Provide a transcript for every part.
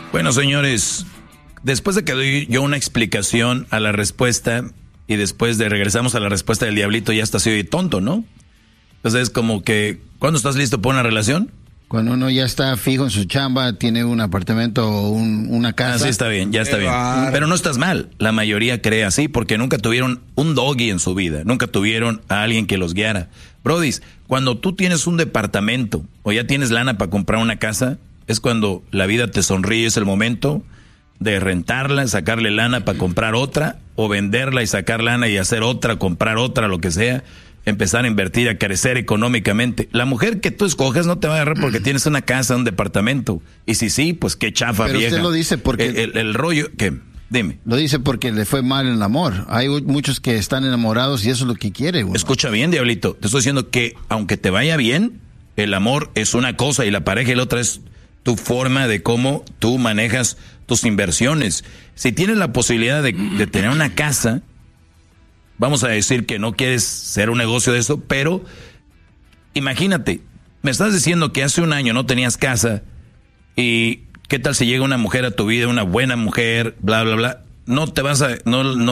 Bueno, señores, después de que doy yo una explicación a la respuesta y después de regresamos a la respuesta del diablito, ya está así tonto, ¿no? Entonces es como que, ¿cuándo estás listo para una relación? Cuando uno ya está fijo en su chamba, tiene un apartamento o una casa. Así está bien, ya está bien. Pero no estás mal. La mayoría cree así porque nunca tuvieron un doggy en su vida. Nunca tuvieron a alguien que los guiara. Brodis, cuando tú tienes un departamento o ya tienes lana para comprar una casa, es cuando la vida te sonríe, es el momento de rentarla, sacarle lana para comprar otra, o venderla y sacar lana y hacer otra, comprar otra, lo que sea, empezar a invertir, a crecer económicamente. La mujer que tú escoges no te va a agarrar porque tienes una casa, un departamento. Y si sí, pues qué chafa. Pero vieja. Usted lo dice porque... El rollo, ¿qué? Dime. Lo dice porque le fue mal en el amor. Hay muchos que están enamorados y eso es lo que quiere uno. Escucha bien, diablito. Te estoy diciendo que aunque te vaya bien, el amor es una cosa y la pareja y la otra es tu forma de cómo tú manejas tus inversiones. Si tienes la posibilidad de tener una casa, vamos a decir que no quieres ser un negocio de eso, pero imagínate, me estás diciendo que hace un año no tenías casa y ¿qué tal si llega una mujer a tu vida, una buena mujer, bla, bla, bla? No te vas a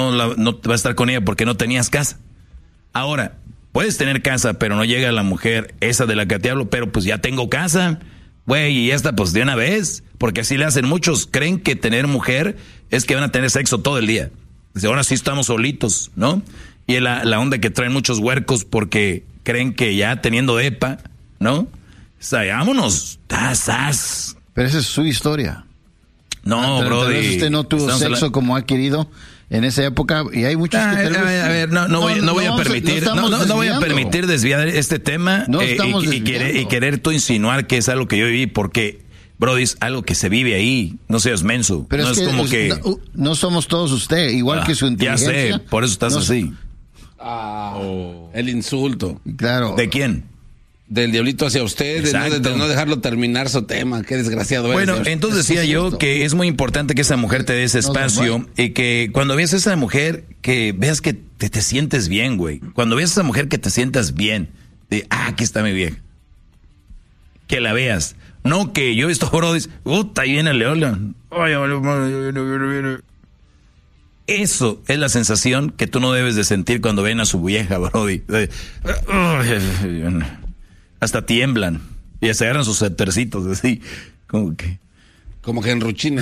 estar con ella porque no tenías casa. Ahora, puedes tener casa, pero no llega la mujer esa de la que te hablo, pero pues ya tengo casa. Güey, y esta pues de una vez, porque así le hacen muchos, creen que tener mujer es que van a tener sexo todo el día. Dice, ahora sí estamos solitos, ¿no? Y la onda que traen muchos huercos porque creen que ya teniendo depa, ¿no? O sea, vámonos, tazas. Pero esa es su historia. No, bro. Tal vez usted no tuvo sexo como ha querido en esa época y hay muchos que a ver, no voy a permitir desviar este tema y querer tú insinuar que es algo que yo viví porque, Brody, es algo que se vive ahí. No seas menso. Pero no es como que no somos todos usted, igual que su inteligencia. Ya sé, por eso estás así. El insulto. Claro. ¿De quién? Del diablito hacia usted, de no dejarlo terminar su tema. Qué desgraciado. Bueno, entonces decía yo que es muy importante que esa mujer te dé ese espacio y que cuando veas a esa mujer, que veas que te sientes bien, güey. Cuando veas a esa mujer que te sientas bien, de, aquí está mi vieja. Que la veas. No que yo he visto brodis, ahí viene el león. Eso es la sensación que tú no debes de sentir cuando ven a su vieja, brody. Hasta tiemblan y se agarran sus tercitos así, como que enruchina.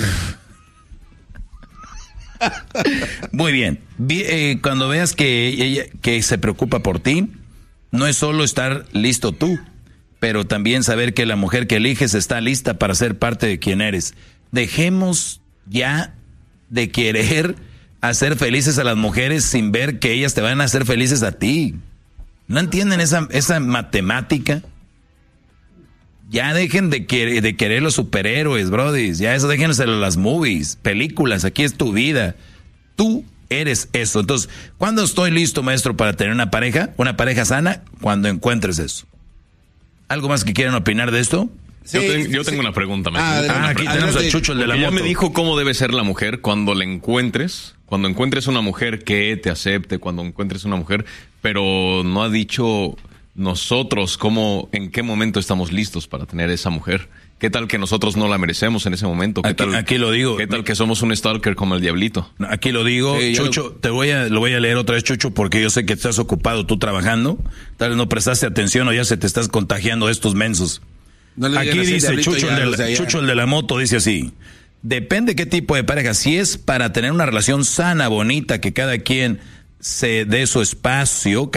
Muy bien. Cuando veas que ella que se preocupa por ti, no es solo estar listo tú, pero también saber que la mujer que eliges está lista para ser parte de quien eres. Dejemos ya de querer hacer felices a las mujeres sin ver que ellas te van a hacer felices a ti. ¿No entienden esa matemática? Ya dejen de querer los superhéroes, brodis. Ya eso déjenselo a las movies, películas. Aquí es tu vida. Tú eres eso. Entonces, ¿cuándo estoy listo, maestro, para tener una pareja sana? Cuando encuentres eso. ¿Algo más que quieran opinar de esto? Sí, yo tengo una pregunta, maestro. Aquí tenemos a Chucho, el de la moto. Ya me dijo cómo debe ser la mujer cuando la encuentres. Cuando encuentres una mujer que te acepte, cuando encuentres una mujer, pero no ha dicho nosotros en qué momento estamos listos para tener esa mujer. ¿Qué tal que nosotros no la merecemos en ese momento? Aquí lo digo. ¿Qué tal que somos un stalker como el diablito? Aquí lo digo, Chucho, lo voy a leer otra vez, Chucho, porque yo sé que estás ocupado tú trabajando. Tal vez no prestaste atención o ya se te estás contagiando de estos mensos. No aquí dice Chucho, el de la moto, dice así. Depende qué tipo de pareja. Si es para tener una relación sana, bonita, que cada quien se dé su espacio,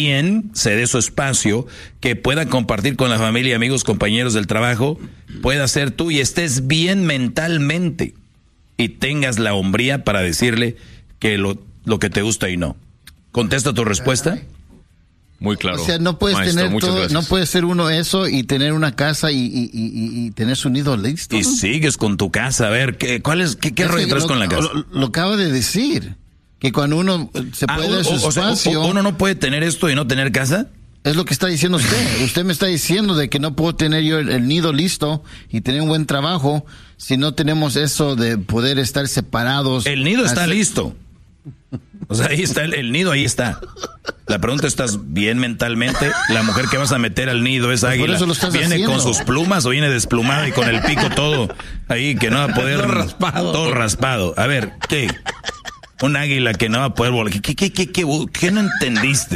que pueda compartir con la familia, amigos, compañeros del trabajo, pueda ser tú y estés bien mentalmente y tengas la hombría para decirle que lo que te gusta y no. ¿Contesta tu respuesta? Muy claro. O sea, no puedes maestro, tener todo, no puede ser uno eso y tener una casa y tener su nido listo. Y sigues con tu casa, a ver, ¿qué rollo traes con la casa? Lo acabo de decir, que cuando uno se puede su espacio... ¿Uno no puede tener esto y no tener casa? Es lo que está diciendo usted. Usted me está diciendo de que no puedo tener yo el nido listo y tener un buen trabajo si no tenemos eso de poder estar separados. El nido está listo. O sea, ahí está el nido, ahí está. La pregunta, ¿estás bien mentalmente? La mujer que vas a meter al nido es águila. ¿Viene haciendo con sus plumas o viene desplumada y con el pico todo ahí que no va a poder... Todo raspado. A ver, ¿qué? Un águila que no va a poder volar. ¿Qué no entendiste?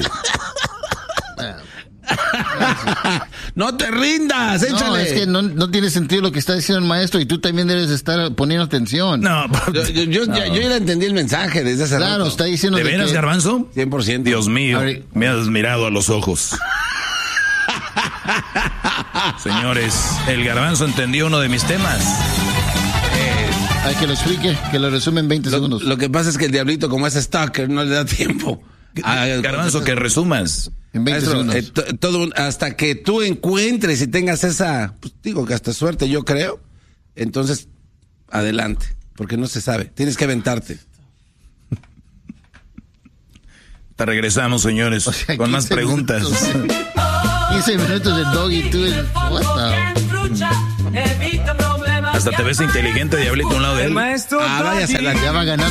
No te rindas, échale. No, es que no tiene sentido lo que está diciendo el maestro y tú también debes estar poniendo atención. No, yo ya entendí el mensaje desde hace rato. Claro, está diciendo... ¿De veras, Garbanzo? 100%. Dios mío, me has mirado a los ojos. Señores, el Garbanzo entendió uno de mis temas. Hay que lo explique, que lo resume en 20 segundos. Lo que pasa es que el diablito, como es stalker, no le da tiempo. Garbanzo, que resumas. En 20 segundos. Todo, hasta que tú encuentres y tengas esa, pues digo que hasta suerte, yo creo. Entonces, adelante, porque no se sabe. Tienes que aventarte. Te regresamos, señores, con más preguntas. 15 minutos de Doggy, tú. Hasta te ves inteligente, diablito, a un lado de él. Váyase, ya va ganando.